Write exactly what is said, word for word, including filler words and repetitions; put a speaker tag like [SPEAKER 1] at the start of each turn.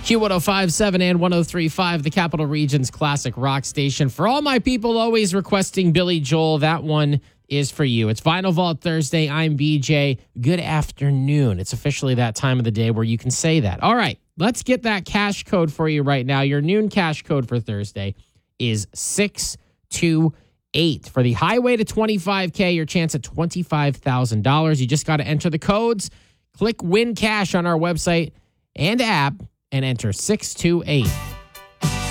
[SPEAKER 1] Q one oh five point seven and one oh three point five, the Capital Region's classic rock station. For all my people always requesting Billy Joel, that one is for you. It's Vinyl Vault Thursday. I'm B J. Good afternoon. It's officially that time of the day where you can say that. All right, let's get that cash code for you right now. Your noon cash code for Thursday is six two eight. For the highway to twenty-five K, your chance at twenty-five thousand dollars. You just got to enter the codes. Click Win Cash on our website and app and enter six two eight.